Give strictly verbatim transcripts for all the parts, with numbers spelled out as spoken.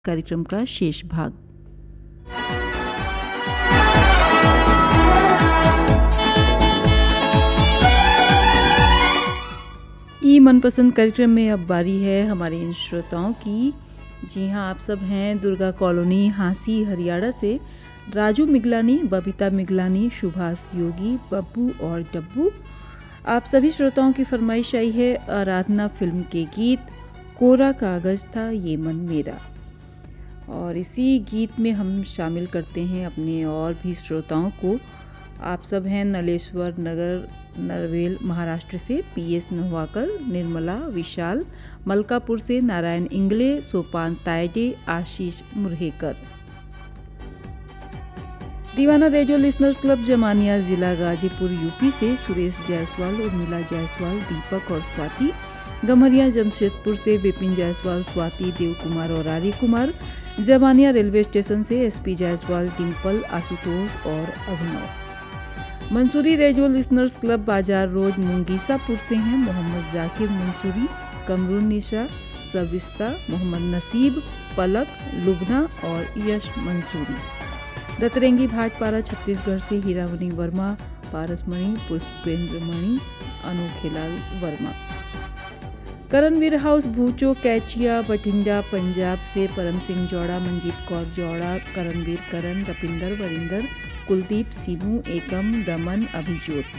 कार्यक्रम का शेष भाग। ई मनपसंद कार्यक्रम में अब बारी है हमारे इन श्रोताओं की। जी हाँ, आप सब हैं दुर्गा कॉलोनी हांसी हरियाणा से राजू मिगलानी, बबीता मिगलानी, सुभाष योगी, बब्बू और डब्बू। आप सभी श्रोताओं की फरमाइश आई है आराधना फिल्म के गीत कोरा कागज था ये मन मेरा, और इसी गीत में हम शामिल करते हैं अपने और भी श्रोताओं को। आप सब हैं नलेश्वर नगर नरवेल महाराष्ट्र से पी एस नवाकर, निर्मला, विशाल, मलकापुर से नारायण इंगले, सोपान तायडे, आशीष मुरहेकर। दीवाना रेडियो लिसनर्स क्लब जमानिया जिला गाजीपुर यूपी से सुरेश जायसवाल, उर्मिला जायसवाल, दीपक और स्वाति। गमरिया जमशेदपुर से विपिन जायसवाल, स्वाति, देव कुमार और आर्य कुमार। जमानिया रेलवे स्टेशन से एसपी जायसवाल, डिम्पल, आशुतोष और अभिनव। मंसूरी रेडियो लिसनर्स क्लब बाजार रोड मुंगीसापुर से हैं मोहम्मद जाकिर मंसूरी, कमरुन निशा, सविस्ता, मोहम्मद नसीब, पलक, लुबना और यश मंसूरी। दतरेंगी भाटपारा छत्तीसगढ़ से हीरामणि वर्मा, पारसमणि, पुष्पेंद्रमणि, अनोखेलाल वर्मा। करणवीर हाउस भूचो कैचिया बठिंडा पंजाब से परम सिंह जौड़ा, मंजीत कौर जौड़ा, करणवीर करण, रपिंदर वरिंदर, कुलदीप, सीमू, एकम, दमन, अभिजोत।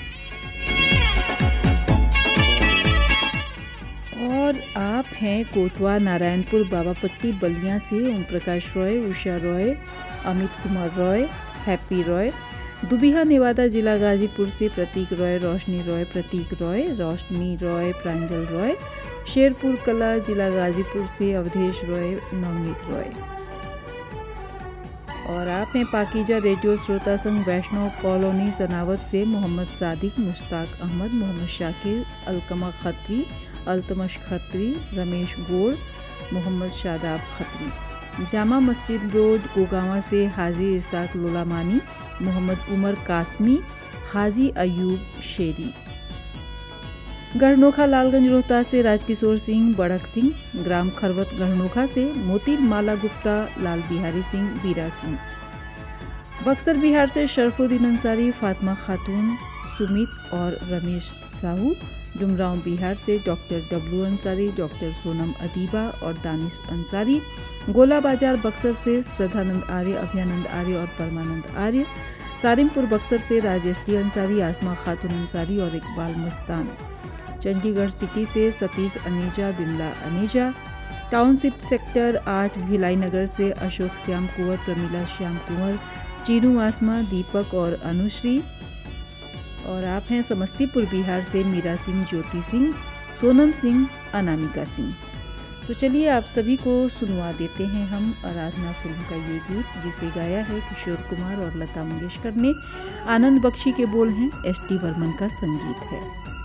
और आप हैं कोटवा नारायणपुर बाबापट्टी बलिया से ओम प्रकाश रॉय, उषा रॉय, अमित कुमार रॉय, हैप्पी रॉय। दुबिहा नेवादा जिला गाजीपुर से प्रतीक रॉय, रोशनी रॉय, प्रतीक रॉय, रोशनी रॉय, प्रांजल रॉय। शेरपुर कला जिला गाजीपुर से अवधेश रॉय, नवनीत रॉय। और आप हैं पाकीजा रेडियो श्रोता संघ वैष्णव कॉलोनी सनावत से मोहम्मद सादिक, मुश्ताक अहमद, मोहम्मद शाकिर, अलकमा खत्री, अल्तमश खत्री, रमेश गोड़, मोहम्मद शादाब खत्री। जामा मस्जिद रोड गोगावा से हाजी इसाक लोलामानी, मोहम्मद उमर कासमी, हाजी अयूब शेरी। गढ़नोखा लालगंज रोहतास से राजकिशोर सिंह, बड़क सिंह। ग्राम खरवत गढ़नोखा से मोती माला गुप्ता, लाल बिहारी सिंह, बीरा सिंह। बक्सर बिहार से शरफुद्दीन अंसारी, फातिमा खातून, सुमित और रमेश साहू। डुमरांव बिहार से डॉक्टर डब्लू अंसारी, डॉक्टर सोनम अदीबा और दानिश अंसारी। गोला बाजार बक्सर से श्रद्धानंद आर्य, अभयानंद आर्य और परमानंद आर्य। सारिमपुर बक्सर से राजेश डी अंसारी, आसमा खातून अंसारी और इकबाल मस्तान। चंडीगढ़ सिटी से सतीश अनेजा, बिमला अनेजा। टाउनशिप सेक्टर आठ भिलाई नगर से अशोक श्याम कुंवर, प्रमीला श्याम कुंवर, चीनू आसमा, दीपक और अनुश्री। और आप हैं समस्तीपुर बिहार से मीरा सिंह, ज्योति सिंह, सोनम सिंह, अनामिका सिंह। तो चलिए आप सभी को सुनवा देते हैं हम आराधना फिल्म का ये गीत, जिसे गाया है किशोर कुमार और लता मंगेशकर ने। आनंद बख्शी के बोल हैं, एस टी बर्मन का संगीत है।